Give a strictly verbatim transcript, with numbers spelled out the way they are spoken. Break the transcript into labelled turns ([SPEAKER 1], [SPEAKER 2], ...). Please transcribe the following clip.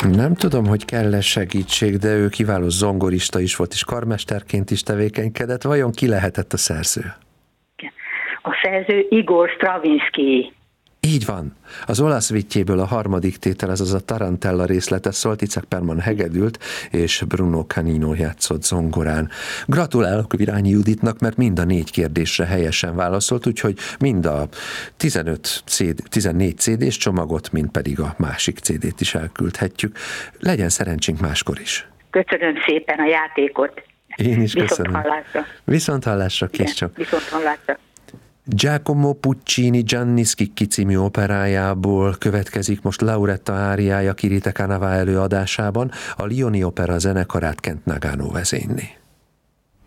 [SPEAKER 1] Nem tudom, hogy kell-e segítség, de ő kiváló zongorista is volt, és karmesterként is tevékenykedett. Vajon ki lehetett a szerző?
[SPEAKER 2] A szerző Igor Stravinsky.
[SPEAKER 1] Így van. Az olasz vittjéből a harmadik tétel, azaz a Tarantella részlete szólt, Icák Perman hegedült, és Bruno Canino játszott zongorán. Gratulálok Virányi Juditnak, mert mind a négy kérdésre helyesen válaszolt, úgyhogy mind a tizenöt cé dé, tizennégy cé dés csomagot, mind pedig a másik cé dét is elküldhetjük. Legyen szerencsénk máskor is.
[SPEAKER 2] Köszönöm szépen a játékot.
[SPEAKER 1] Én is
[SPEAKER 2] Viszont
[SPEAKER 1] köszönöm.
[SPEAKER 2] hallásra.
[SPEAKER 1] Viszont hallásra, kész csak.
[SPEAKER 2] Viszont hallásra.
[SPEAKER 1] Giacomo Puccini Gianni Schicchi című operájából következik most Lauretta áriája Kirite Canova előadásában, a Lioni Opera zenekarát Kent Nagano vezényli.